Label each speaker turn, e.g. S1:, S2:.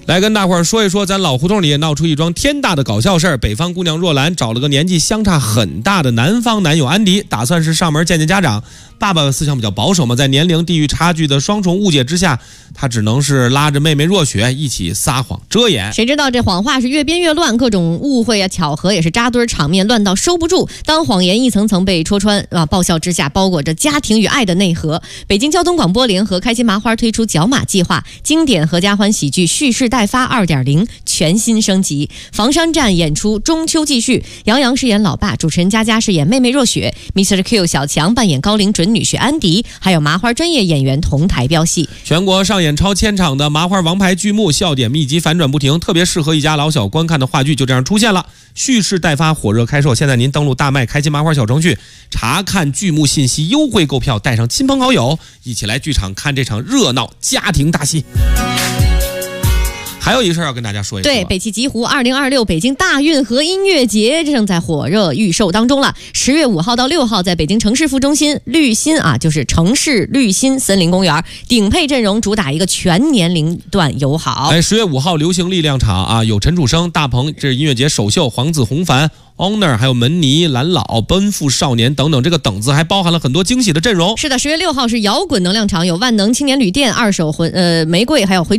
S1: 来跟大伙儿说一说，咱老胡同里闹出一桩天大的搞笑事儿。北方姑娘若兰找了个年纪相差很大的南方男友安迪，打算是上门见见家长。爸爸思想比较保守嘛，在年龄地域差距的双重误解之下，他只能是拉着妹妹若雪一起撒谎遮掩。
S2: 谁知道这谎话是越编越乱，各种误会啊、巧合也是扎堆，场面乱到收不住。当谎言一层层被戳穿爆笑之下包裹着家庭与爱的内核。北京交通广播联合开心麻花推出角马计划，经典合家欢喜剧蓄势待发 2.0 全新升级。房山站演出中秋继续，杨洋饰演老爸，主持人佳佳饰演妹妹若雪， Mr. Q 小强扮演高龄准女婿安迪，还有麻花专业演员同台飙戏。
S1: 全国上演超1000场的麻花王牌剧目，笑点密集，反转不停，特别适合一家老小观看的话剧就这样出现了。蓄势待发，火热开售，现在您登录大麦开心麻花小程序查看剧目信息，优惠购票，带上亲朋好友一起来剧场看这场热闹家庭大戏。还有一事要跟大家说一说，
S2: 对，北汽极狐2026北京大运河音乐节正在火热预售当中了。10月5号到6号，在北京城市副中心绿心就是城市绿心森林公园，顶配阵容主打一个全年龄段友好。
S1: 10月5号流行力量场有陈楚生、大鹏，这是音乐节首秀，黄子弘凡、Honor 还有门尼、蓝老、奔赴少年等等，这个等字还包含了很多惊喜的阵容。
S2: 是的，10月6号是摇滚能量场，有万能青年旅店、二手玫瑰，还有回